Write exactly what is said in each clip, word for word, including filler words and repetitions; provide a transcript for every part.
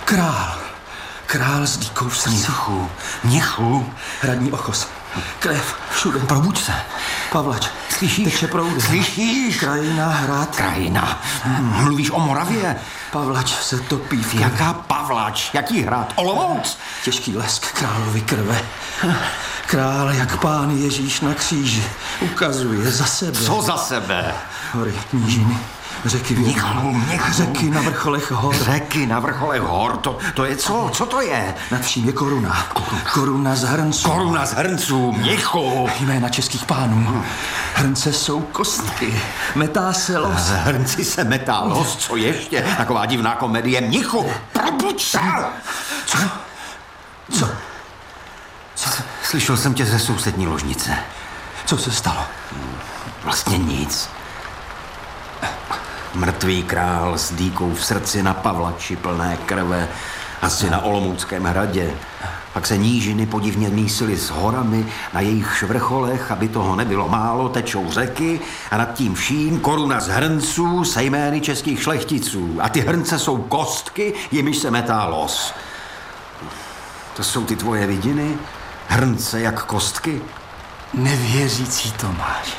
Král. Král s dýkou v srdci. Mnichu, mnichu. Hradní ochos. Krev všude. Probuď se. Pavlač. Slyšíš? Teče proudy. Slyšíš? Krajina, hrad. Krajina. Mluvíš o Moravě? Pavlač se topí v Jaká Pavlač? Jaký hrad? Olomouc? Těžký lesk královy krve. Král, jak pán Ježíš na kříži, ukazuje za sebe. Co za sebe? Hory, nížiny, řeky Mnichu, mnichu. Řeky na vrcholech hor. Řeky na vrcholech hor? To, to je co? Co to je? Nad vším je koruna. Koruna z hrnců. Koruna z hrnců, mnichu. Jména českých pánů. Hrnce jsou kostky. Metá se los. Z hrnci se metá los, co ještě? Taková divná komedie, mnichu. Probuď se. Co? Co? Co? Slyšel jsem tě ze sousední ložnice. Co se stalo? Vlastně nic. Mrtvý král s dýkou v srdci na Pavlači plné krve, asi na Olomouckém hradě. Pak se nížiny podivně mísily s horami, na jejich vrcholech, aby toho nebylo málo, tečou řeky a nad tím vším koruna z hrnců se jmény českých šlechticů. A ty hrnce jsou kostky, jimiž se metá los. To jsou ty tvoje vidiny? Hrnce jak kostky? Nevěřící Tomáš.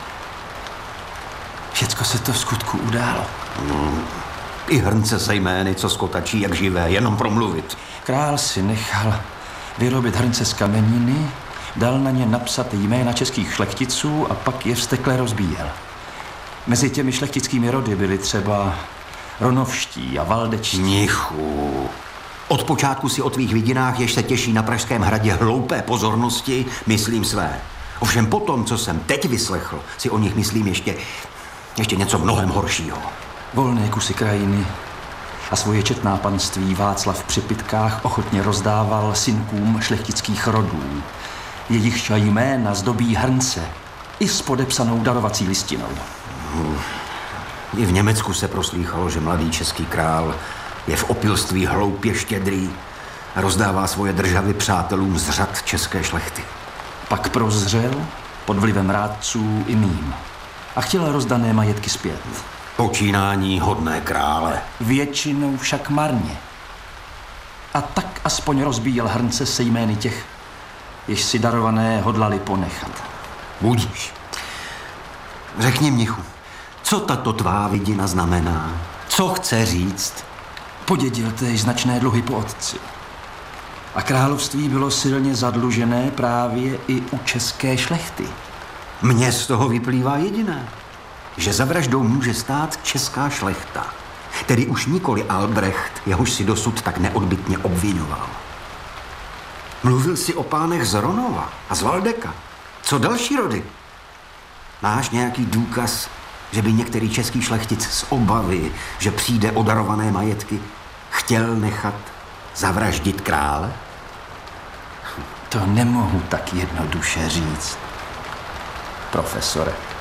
Všecko se to v skutku událo. Hmm. I hrnce se jmény, co skotačí jak živé, jenom promluvit. Král si nechal vyrobit hrnce z kameniny, dal na ně napsat jména českých šlechticů a pak je vztekle rozbíjel. Mezi těmi šlechtickými rody byly třeba ronovští a valdečtí. Mnichu, od počátku si o tvých vidinách, jež se těší na Pražském hradě hloupé pozornosti, myslím své. Ovšem potom, co jsem teď vyslechl, si o nich myslím ještě, ještě něco mnohem horšího. Volné kusy krajiny a svoje četná panství Václav při Pytkách ochotně rozdával synkům šlechtických rodů. Jejich jména zdobí hrnce i s podepsanou darovací listinou. Hmm. I v Německu se proslýchalo, že mladý český král je v opilství hloupě štědrý a rozdává svoje državy přátelům z řad české šlechty. Pak prozřel pod vlivem rádců i mým a chtěl rozdané majetky zpět. Počínání hodné krále. Většinou však marně. A tak aspoň rozbíjel hrnce se jmény těch, jež si darované hodlali ponechat. Budíš. Řekni, mnichu, co tato tvá vidina znamená? Co chce říct? Podědil též značné dluhy po otci. A království bylo silně zadlužené právě i u české šlechty. Mně z toho vyplývá jediné, že za vraždou může stát česká šlechta. Tedy už nikoli Albrecht, jehož si dosud tak neodbytně obvinoval. Mluvil si o pánech z Ronova a z Valdeka. Co další rody? Máš nějaký důkaz, že by některý český šlechtic z obavy, že přijde o darované majetky, chtěl nechat zavraždit krále? To nemohu tak jednoduše říct, profesore.